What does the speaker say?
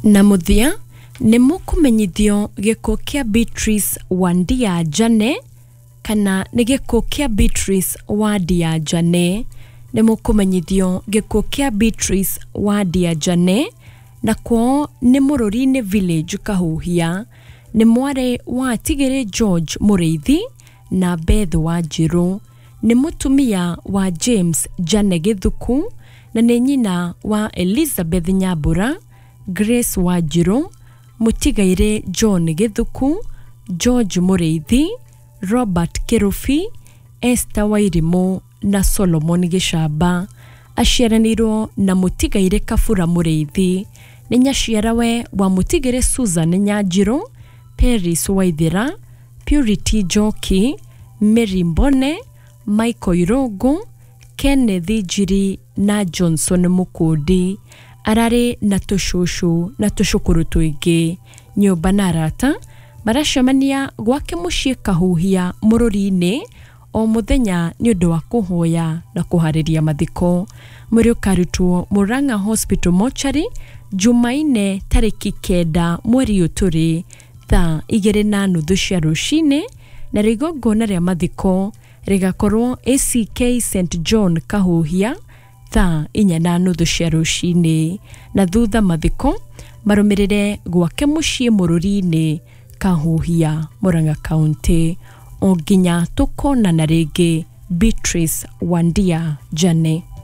Na muthia ni mukumenyithio giko kia Beatrice Wandia Jane kana ni giko kia Beatrice Wandia Jane. Ni mukumenyithio giko kia Beatrice Wandia Jane na kwao ni Murori-ini village Kahuhia. Ni mware wa Tigere George Mureithi na Beth Wanjiru. Ni mutumia wa James Jane Githuku na ni nyina wa Elizabeth Nyambura, Grace Wanjiru, Mutigaire John Githuku, George Mureithi, Robert Kirufi, Esther Wairimu na Solomon Gishamba. Aciaranirwo na Mutigaire Kafura Mureithi. Ni nyaciarawe wa Mutigaire Susan Nyanjiru, Paris Waithira, Purity Joki, Mary Mbone, Michael Irogo, Kenneth Njiri na Johnson Mukundi. Arare na tushushu na tushukuru tuingi. Nyumba na arata maracemania gwake mucii Kahuhia Murori-ini o muthenya ni undu wa kuhoya na kuhariria mathiko. Mwiri ukarutwo Murang'a Hospital Mortuary Jumaine tariki 9 mweri uturi thaa 2:30 cia rucini, na rigongona ria mathiko rigakorwo ACK St John Kahuhia thaa 4:30 cia rucini, na thutha mathiko marumirire gwake mucii Murori-ini Kahuhia Murang'a County. O nginya tukonana ringi. Beatrice Wandia Jane.